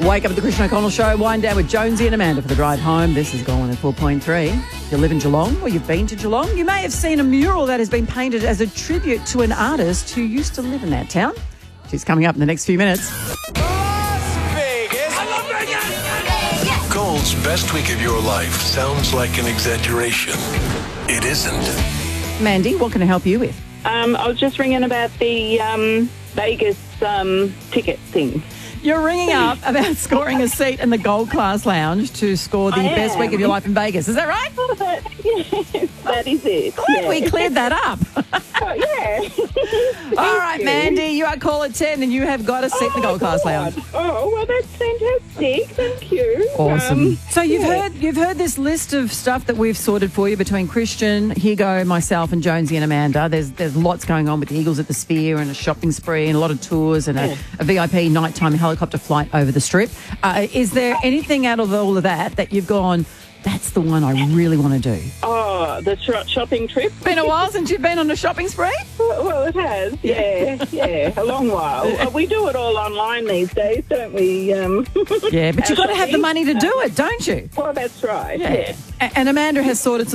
Wake up at the Christian O'Connell Show, wind down with Jonesy and Amanda for the drive home. This is Gone at 4.3. If you live in Geelong or you've been to Geelong, you may have seen a mural that has been painted as a tribute to an artist who used to live in that town. She's coming up in the next few minutes. Gold's best week of your life sounds like an exaggeration. It isn't. Mandy, what can I help you with? I was just ringing about the Vegas ticket thing. You're ringing up about scoring a seat in the Gold Class Lounge to score the best week of your life in Vegas. Is that right? Yes, that is it. Glad we cleared that up. Yeah. All right, Mandy, you are caller 10 and you have got a seat in the Gold Class Lounge. Oh, well, that's fantastic. Thank you. Awesome. So you've heard this list of stuff that we've sorted for you between Christian, Higo, myself and Jonesy and Amanda. There's lots going on with the Eagles at the Sphere and a shopping spree and a lot of tours and a VIP nighttime helicopter flight over the Strip. Is there anything out of all of that you've gone, that's the one I really want to do? Oh, the shopping trip. Been a while since you've been on a shopping spree? Well, it has. Yeah, a long while. We do it all online these days, don't we? Yeah, but you've got to have the money to do it, don't you? Well, that's right. Yeah. And Amanda has sorted some